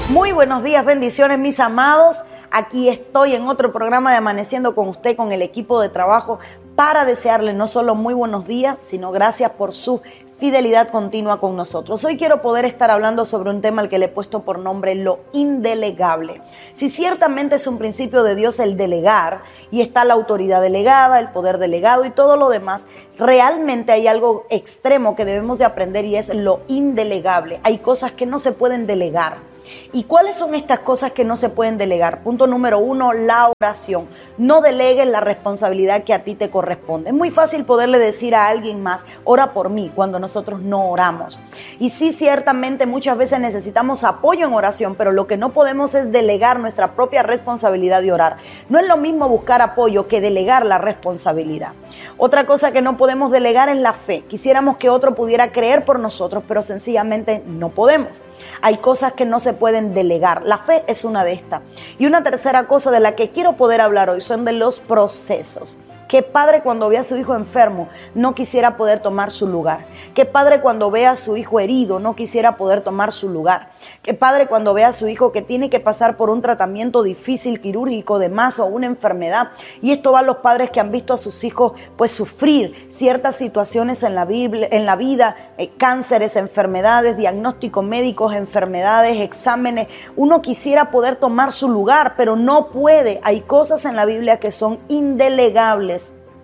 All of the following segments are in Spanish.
Muy buenos días, bendiciones mis amados. Aquí estoy en otro programa de Amaneciendo con usted, con el equipo de trabajo, para desearle no solo muy buenos días, sino gracias por su fidelidad continua con nosotros. Hoy quiero poder estar hablando sobre un tema al que le he puesto por nombre lo indelegable. Si ciertamente es un principio de Dios el delegar, y está la autoridad delegada, el poder delegado y todo lo demás, realmente hay algo extremo que debemos de aprender y es lo indelegable. Hay cosas que no se pueden delegar. ¿Y cuáles son estas cosas que no se pueden delegar? Punto número 1, la oración. No delegues la responsabilidad que a ti te corresponde. Es muy fácil poderle decir a alguien más, ora por mí, cuando nosotros no oramos. Y sí, ciertamente muchas veces necesitamos apoyo en oración, pero lo que no podemos es delegar nuestra propia responsabilidad de orar. No es lo mismo buscar apoyo que delegar la responsabilidad. Otra cosa que no podemos delegar es la fe. Quisiéramos que otro pudiera creer por nosotros, pero sencillamente no podemos. Hay cosas que no se pueden delegar. La fe es una de estas. Y una tercera cosa de la que quiero poder hablar hoy son de los procesos. ¿Qué padre cuando ve a su hijo enfermo no quisiera poder tomar su lugar? ¿Qué padre cuando ve a su hijo herido no quisiera poder tomar su lugar? ¿Qué padre cuando ve a su hijo que tiene que pasar por un tratamiento difícil, quirúrgico, de masa o una enfermedad? Y esto va a los padres que han visto a sus hijos pues sufrir ciertas situaciones en la vida, cánceres, enfermedades, diagnósticos médicos, enfermedades, exámenes. Uno quisiera poder tomar su lugar, pero no puede. Hay cosas en la Biblia que son indelegables.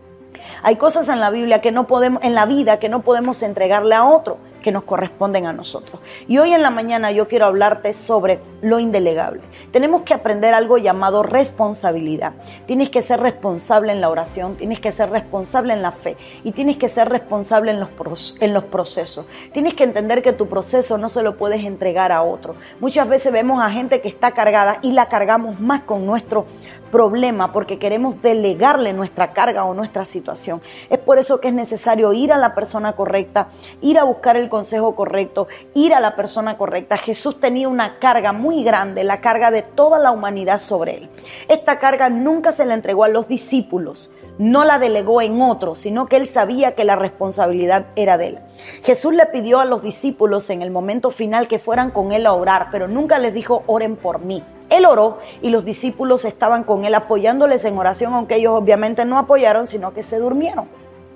Hay cosas en la Biblia que no podemos, en la vida que no podemos entregarle a otro, que nos corresponden a nosotros. Y hoy en la mañana yo quiero hablarte sobre lo indelegable. Tenemos que aprender algo llamado responsabilidad. Tienes que ser responsable en la oración, tienes que ser responsable en la fe y tienes que ser responsable en los procesos. Tienes que entender que tu proceso no se lo puedes entregar a otro. Muchas veces vemos a gente que está cargada y la cargamos más con nuestro problema porque queremos delegarle nuestra carga o nuestra situación. Es por eso que es necesario ir a la persona correcta, ir a buscar el consejo correcto, ir a la persona correcta. Jesús tenía una carga muy grande, la carga de toda la humanidad sobre él. Esta carga nunca se la entregó a los discípulos, no la delegó en otros, sino que él sabía que la responsabilidad era de él. Jesús le pidió a los discípulos en el momento final que fueran con él a orar, pero nunca les dijo, oren por mí. Él oró y los discípulos estaban con él apoyándoles en oración, aunque ellos obviamente no apoyaron, sino que se durmieron.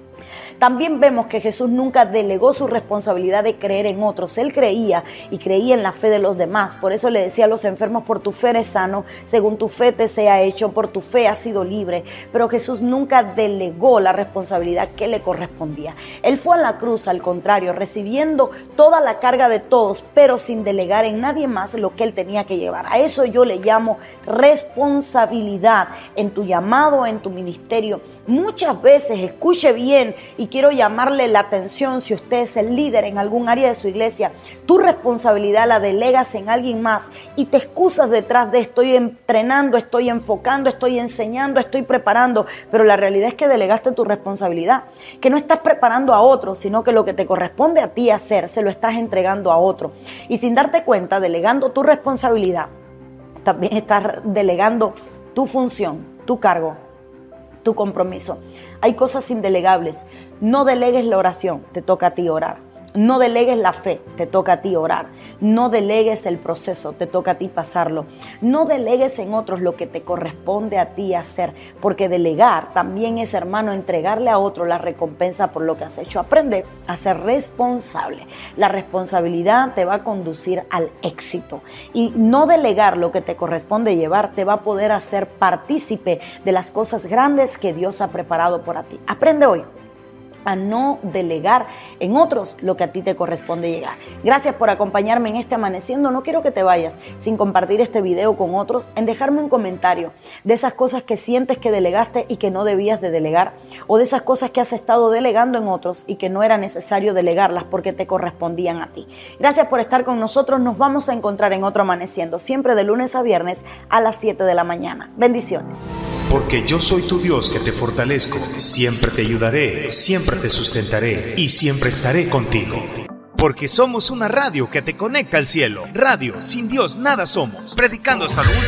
También vemos que Jesús nunca delegó su responsabilidad de creer en otros. Él creía y creía en la fe de los demás. Por eso le decía a los enfermos, por tu fe eres sano, según tu fe te sea hecho, por tu fe has sido libre. Pero Jesús nunca delegó la responsabilidad que le correspondía. Él fue a la cruz, al contrario, recibiendo toda la carga de todos, pero sin delegar en nadie más lo que él tenía que llevar. A eso yo le llamo responsabilidad en tu llamado, en tu ministerio. Muchas veces, escuche bien, y quiero llamarle la atención, si usted es el líder en algún área de su iglesia, tu responsabilidad la delegas en alguien más y te excusas detrás de estoy entrenando, estoy enfocando, estoy enseñando, estoy preparando, pero la realidad es que delegaste tu responsabilidad, que no estás preparando a otro, sino que lo que te corresponde a ti hacer, se lo estás entregando a otro. Y sin darte cuenta, delegando tu responsabilidad, también estás delegando tu función, tu cargo, tu compromiso. Hay cosas indelegables. No delegues la oración, te toca a ti orar. No delegues la fe, te toca a ti orar. No delegues el proceso, te toca a ti pasarlo. No delegues en otros lo que te corresponde a ti hacer, porque delegar también es, hermano, entregarle a otro la recompensa por lo que has hecho. Aprende a ser responsable. La responsabilidad te va a conducir al éxito. Y no delegar lo que te corresponde llevar te va a poder hacer partícipe de las cosas grandes que Dios ha preparado para ti. Aprende hoy a no delegar en otros lo que a ti te corresponde llegar. Gracias por acompañarme en este Amaneciendo. No quiero que te vayas sin compartir este video con otros, en dejarme un comentario de esas cosas que sientes que delegaste y que no debías de delegar, o de esas cosas que has estado delegando en otros y que no era necesario delegarlas porque te correspondían a ti. Gracias por estar con nosotros. Nos vamos a encontrar en otro Amaneciendo, siempre de lunes a viernes a las 7 de la mañana. Bendiciones. Porque yo soy tu Dios que te fortalezco, siempre te ayudaré, siempre te sustentaré y siempre estaré contigo. Porque somos una radio que te conecta al cielo. Radio, sin Dios nada somos. Predicando hasta lo último.